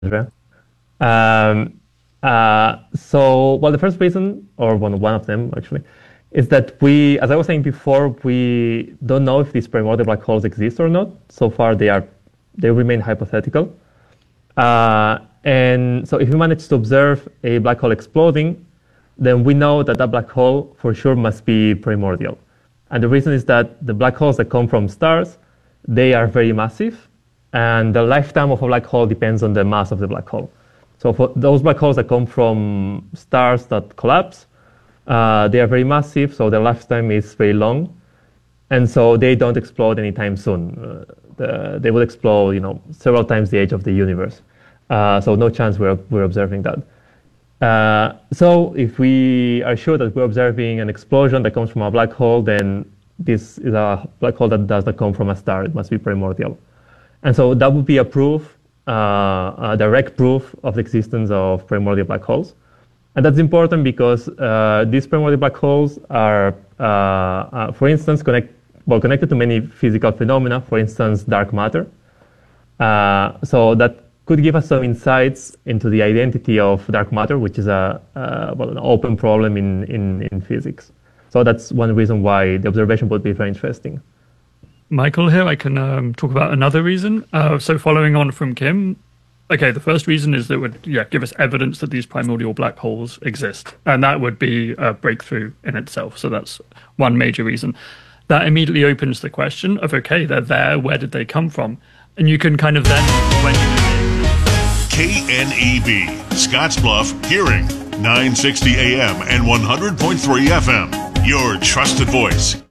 Um, well, the first reason, or one of them actually, is that as I was saying before, we don't know if these primordial black holes exist or not. So far, they remain hypothetical. And so if we manage to observe a black hole exploding, then we know that that black hole for sure must be primordial. And the reason is that the black holes that come from stars, they are very massive, and the lifetime of a black hole depends on the mass of the black hole. So for those black holes that come from stars that collapse, they are very massive, so their lifetime is very long, and so they don't explode anytime soon. They will explode, several times the age of the universe. So no chance we're observing that. So if we are sure that we're observing an explosion that comes from a black hole, then this is a black hole that does not come from a star. It must be primordial. And so that would be a proof, a direct proof of the existence of primordial black holes. And that's important because these primordial black holes are, for instance, connected to many physical phenomena, for instance, dark matter. So that could give us some insights into the identity of dark matter, which is an open problem in physics. So that's one reason why the observation would be very interesting. Michael here, I can talk about another reason. So following on from Kim, okay, the first reason is that it would give us evidence that these primordial black holes exist. And that would be a breakthrough in itself. So that's one major reason. That immediately opens the question of, okay, they're there, where did they come from? And you can kind of then... KNEB, Scottsbluff, Hearing, 960 AM and 100.3 FM. Your trusted voice.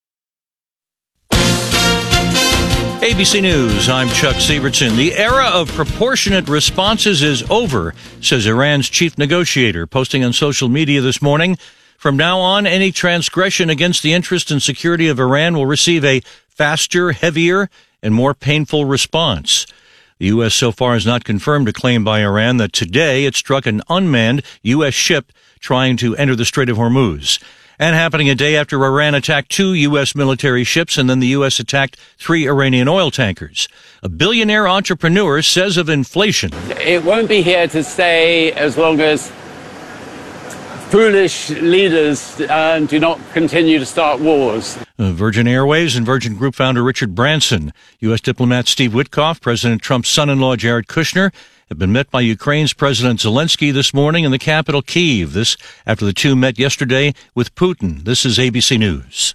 ABC News, I'm Chuck Sievertson. The era of proportionate responses is over, says Iran's chief negotiator, posting on social media this morning. From now on, any transgression against the interest and security of Iran will receive a faster, heavier, and more painful response. The U.S. so far has not confirmed a claim by Iran that today it struck an unmanned U.S. ship trying to enter the Strait of Hormuz. And happening a day after Iran attacked 2 U.S. military ships and then the U.S. attacked 3 Iranian oil tankers. A billionaire entrepreneur says of inflation, "It won't be here to stay as long as foolish leaders do not continue to start wars." Virgin Airways and Virgin Group founder Richard Branson, U.S. diplomat Steve Witkoff, President Trump's son-in-law Jared Kushner, have been met by Ukraine's President Zelensky this morning in the capital, Kyiv. This after the two met yesterday with Putin. This is ABC News.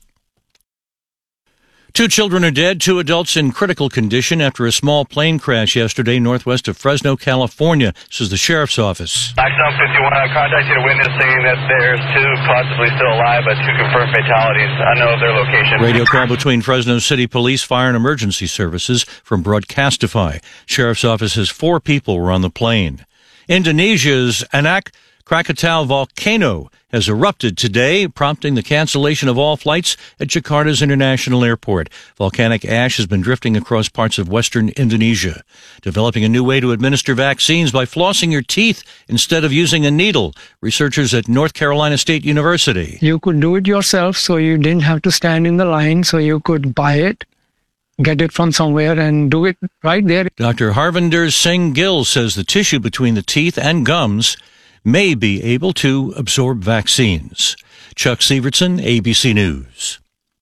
2 children are dead, 2 adults in critical condition after a small plane crash yesterday northwest of Fresno, California, says the sheriff's office. Axon 51, I contacted a witness saying that there's 2 possibly still alive, but 2 confirmed fatalities. I know their location. Radio call between Fresno City Police, Fire and Emergency Services from Broadcastify. Sheriff's office says 4 people were on the plane. Indonesia's Anak Krakatau volcano has erupted today, prompting the cancellation of all flights at Jakarta's international airport. Volcanic ash has been drifting across parts of western Indonesia. Developing a new way to administer vaccines by flossing your teeth instead of using a needle. Researchers at North Carolina State University. You could do it yourself, so you didn't have to stand in the line, so you could buy it, get it from somewhere, and do it right there. Dr. Harvinder Singh Gill says the tissue between the teeth and gums may be able to absorb vaccines. Chuck Sievertson, ABC News.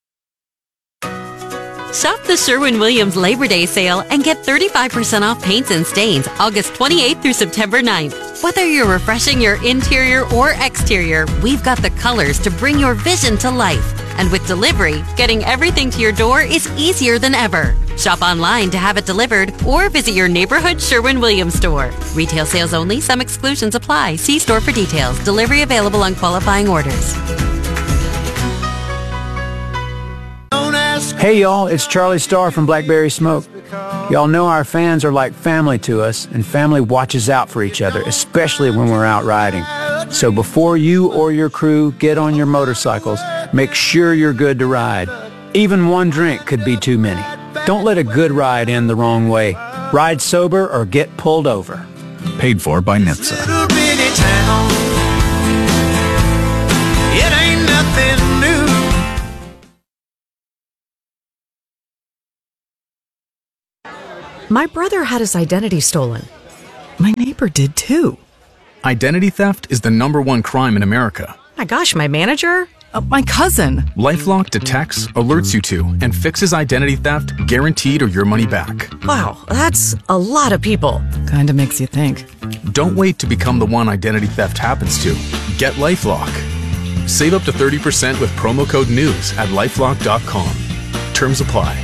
Shop the Sherwin-Williams Labor Day sale and get 35% off paints and stains August 28th through September 9th. Whether you're refreshing your interior or exterior, we've got the colors to bring your vision to life. And with delivery, getting everything to your door is easier than ever. Shop online to have it delivered or visit your neighborhood Sherwin-Williams store. Retail sales only. Some exclusions apply. See store for details. Delivery available on qualifying orders. Hey y'all, it's Charlie Starr from Blackberry Smoke. Y'all know our fans are like family to us, and family watches out for each other, especially when we're out riding. So before you or your crew get on your motorcycles, make sure you're good to ride. Even one drink could be too many. Don't let a good ride end the wrong way. Ride sober or get pulled over. Paid for by NHTSA. My brother had his identity stolen. My neighbor did too. Identity theft is the #1 crime in America. My gosh, my manager? My cousin. LifeLock detects, alerts you to, and fixes identity theft, guaranteed or your money back. Wow, that's a lot of people. Kinda makes you think. Don't wait to become the one identity theft happens to. Get LifeLock. Save up to 30% with promo code NEWS at LifeLock.com. Terms apply.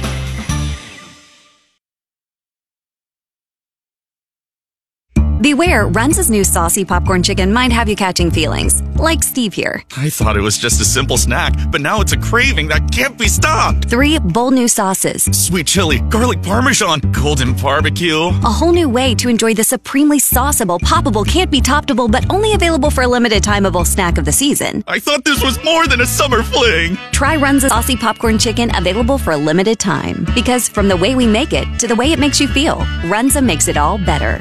Beware, Runza's new saucy popcorn chicken might have you catching feelings. Like Steve here. I thought it was just a simple snack, but now it's a craving that can't be stopped. 3 bold new sauces. Sweet chili, garlic parmesan, golden barbecue. A whole new way to enjoy the supremely sauceable, poppable, can't be toppable, but only available for a limited timeable snack of the season. I thought this was more than a summer fling. Try Runza's saucy popcorn chicken, available for a limited time. Because from the way we make it to the way it makes you feel, Runza makes it all better.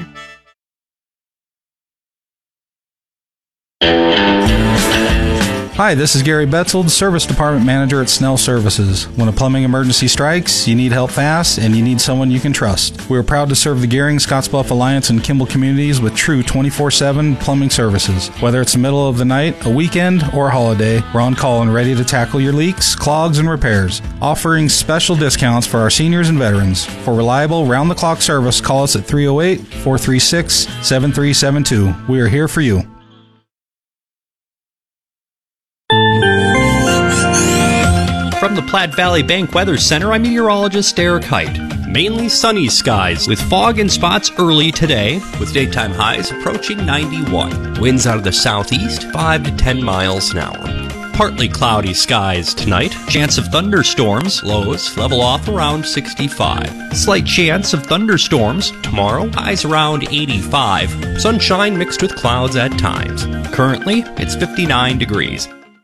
Hi, this is Gary Betzold, Service Department Manager at Snell Services. When a plumbing emergency strikes, you need help fast, and you need someone you can trust. We are proud to serve the Gehring, Scottsbluff Alliance, and Kimball communities with true 24/7 plumbing services. Whether it's the middle of the night, a weekend, or a holiday, we're on call and ready to tackle your leaks, clogs, and repairs, offering special discounts for our seniors and veterans. For reliable, round-the-clock service, call us at 308-436-7372. We are here for you. From the Platte Valley Bank Weather Center, I'm meteorologist Eric Height. Mainly sunny skies with fog in spots early today, with daytime highs approaching 91. Winds out of the southeast, 5 to 10 miles an hour. Partly cloudy skies tonight. Chance of thunderstorms. Lows level off around 65. Slight chance of thunderstorms tomorrow. Highs around 85. Sunshine mixed with clouds at times. Currently, it's 59 degrees.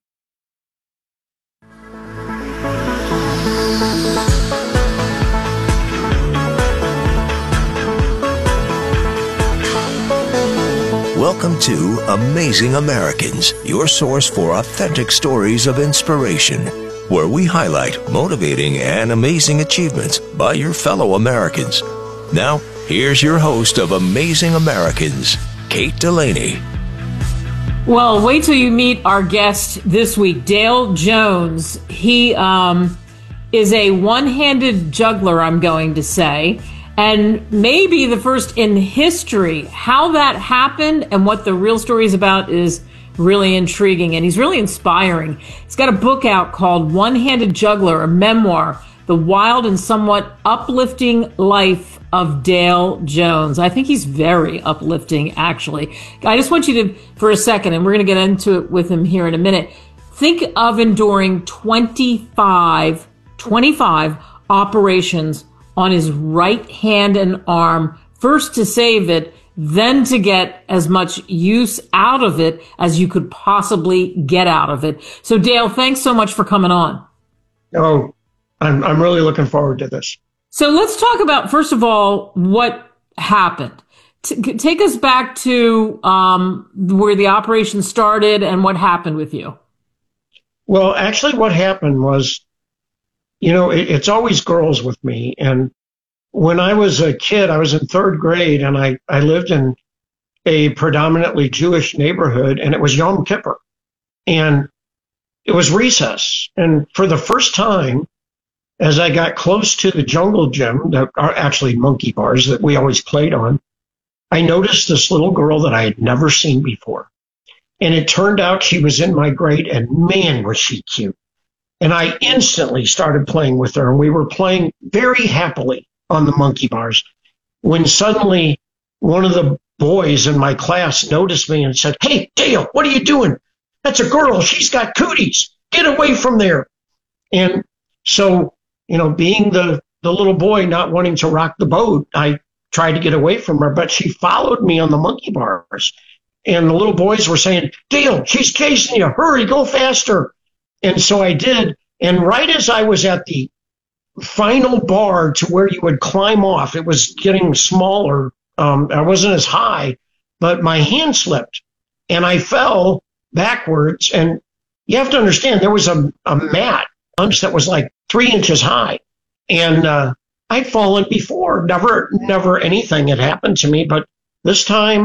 Welcome to Amazing Americans, your source for authentic stories of inspiration, where we highlight motivating and amazing achievements by your fellow Americans. Now, here's your host of Amazing Americans, Kate Delaney. Well, wait till you meet our guest this week, Dale Jones. He is a one-handed juggler, I'm going to say. And maybe the first in history. How that happened and what the real story is about is really intriguing, and he's really inspiring. He's got a book out called One-Handed Juggler, a memoir, The Wild and Somewhat Uplifting Life of Dale Jones. I think he's very uplifting, actually. I just want you to, for a second, and we're going to get into it with him here in a minute, think of enduring 25 operations on his right hand and arm, first to save it, then to get as much use out of it as you could possibly get out of it. So Dale, thanks so much for coming on. Oh, I'm really looking forward to this. So let's talk about, first of all, what happened. Take us back to where the operation started and what happened with you. Well, actually what happened was, you know, it's always girls with me. And when I was a kid, I was in 3rd grade, and I lived in a predominantly Jewish neighborhood, and it was Yom Kippur. And it was recess. And for the first time, as I got close to the jungle gym, that are actually monkey bars that we always played on, I noticed this little girl that I had never seen before. And it turned out she was in my grade, and man, was she cute. And I instantly started playing with her, and we were playing very happily on the monkey bars when suddenly one of the boys in my class noticed me and said, "Hey, Dale, what are you doing? That's a girl. She's got cooties. Get away from there." And so, you know, being the little boy not wanting to rock the boat, I tried to get away from her, but she followed me on the monkey bars. And the little boys were saying, "Dale, she's chasing you. Hurry, go faster." And so I did. And right as I was at the final bar to where you would climb off, it was getting smaller. I wasn't as high, but my hand slipped and I fell backwards. And you have to understand, there was a mat that was like 3 inches high. And I'd fallen before. Never anything had happened to me. But This time,